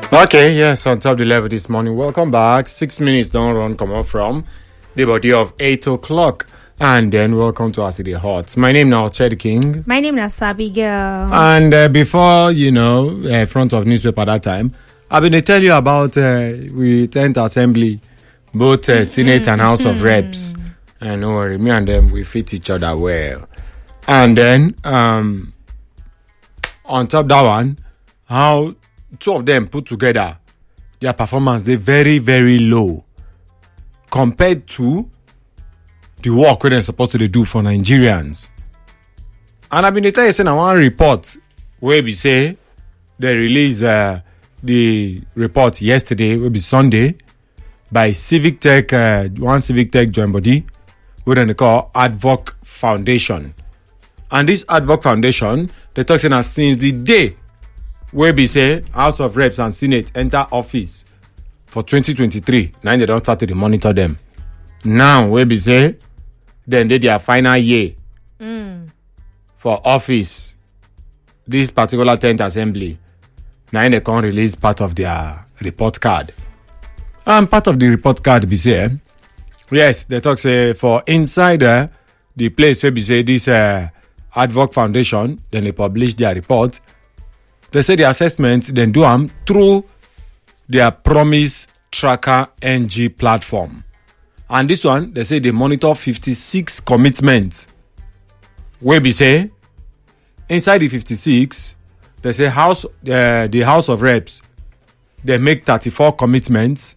Okay, yes, on top of the level this morning. Welcome back. 6 minutes don't run, come off from the body of 8 o'clock. And then welcome to our City Hot. My name now, Chedi King. My name is Sabi Girl. And before, front of newspaper that time, I've been to tell you about we 10th Assembly, both Senate and House of Reps. And don't worry, me and them, we fit each other well. And then, on top of that one, how two of them put together, their performance, they're very, very low compared to the work they're supposed to do for Nigerians. And I've been to tell you, saying I want report where we say they released the report yesterday, will be Sunday, by Civic Tech, one Civic Tech joint body, what they call Advoc Foundation. And this Advoc Foundation, they talk saying that since the day where we say House of Reps and Senate enter office for 2023, now they don't start to monitor them. Now where we say then they their final year for office, this particular 10th Assembly, now they can release part of their report card. And part of the report card be say, yes, they talk say for inside the place where we say this Advoc Foundation, then they publish their report. They say the assessment then do them through their Promise Tracker NG platform. And this one, they say they monitor 56 commitments. Where we say, inside the 56, they say the House of Reps, they make 34 commitments.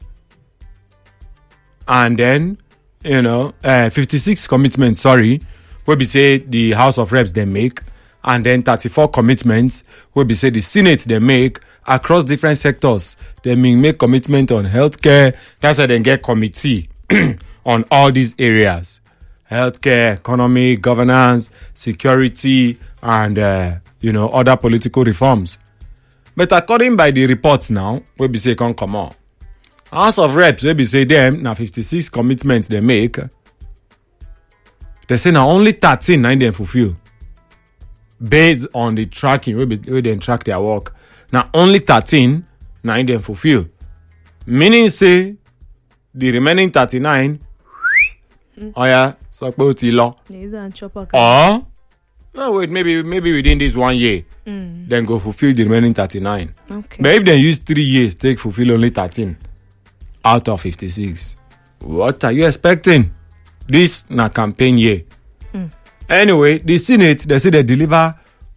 And then, 56 commitments, where we say the House of Reps, they make. And then 34 commitments, where we say the Senate, they make across different sectors. They make commitment on healthcare. That's why they get committee on all these areas. Healthcare, economy, governance, security, and, other political reforms. But according by the reports now, where we say can come on. House of Reps, where we say them, now 56 commitments they make. They say now only 13 now they fulfill. Based on the tracking, where they track their work. Now only 13 now they fulfill. Meaning say the remaining 39 so wait, maybe within this 1 year, then go fulfill the remaining 39. Okay. But if they use 3 years, take fulfill only 13 out of 56. What are you expecting? This na campaign year. Anyway, the Senate, they say they deliver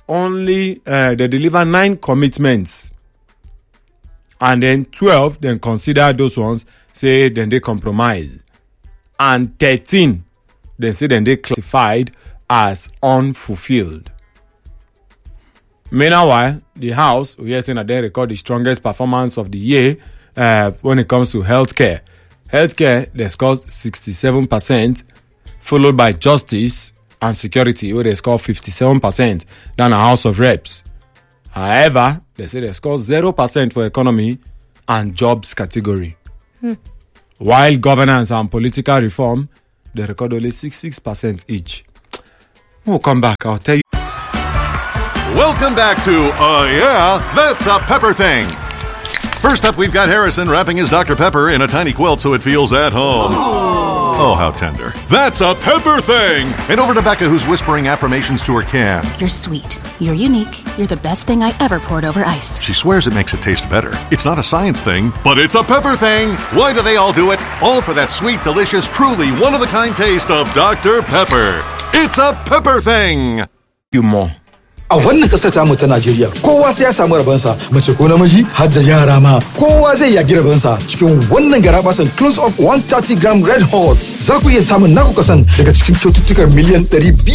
9 commitments. And then 12, then consider those ones, say then they compromise. And 13, they say then they classified as unfulfilled. Meanwhile, the House, we are saying that they record the strongest performance of the year when it comes to healthcare. Healthcare, they scored 67%, followed by justice and security, where they score 57% than a House of Reps. However, they say they score 0% for economy and jobs category. While governance and political reform, they record only 66% each. We'll come back, I'll tell you. Welcome back to Yeah, That's a Pepper Thing. First up, we've got Harrison wrapping his Dr. Pepper in a tiny quilt so it feels at home. Oh, how tender. That's a Pepper Thing! And over to Becca, who's whispering affirmations to her can. You're sweet. You're unique. You're the best thing I ever poured over ice. She swears it makes it taste better. It's not a science thing, but it's a Pepper Thing! Why do they all do it? All for that sweet, delicious, truly one-of-a-kind taste of Dr. Pepper. It's a Pepper Thing! You more. A wannan kasar tamu ta Najeriya kowa sai ya samu rabansa, mace ko namiji har da yara ma kowa zai yagi rabansa cikin wannan garabasan close up 130 gram red hot. Za ku iya samun naku kasan daga cikin kyaututtukar miliyan 500